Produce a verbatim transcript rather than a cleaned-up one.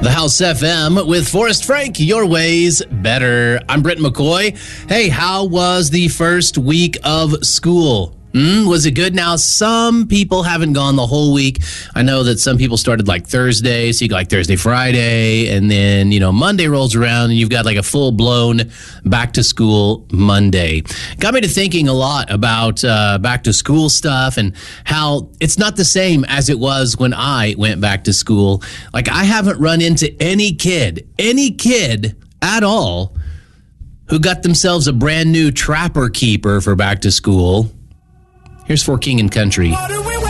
The House F M with Forrest Frank, your ways better. I'm Brent McCoy. Hey, how was the first week of school? Mm, was it good? Now, some people haven't gone the whole week. I know that some people started like Thursday, so you got like Thursday, Friday, and then, you know, Monday rolls around and you've got like a full-blown back-to-school Monday. Got me to thinking a lot about uh, back-to-school stuff and how it's not the same as it was when I went back to school. Like, I haven't run into any kid, any kid at all who got themselves a brand new Trapper Keeper for back to school. Here's For King and Country. What do we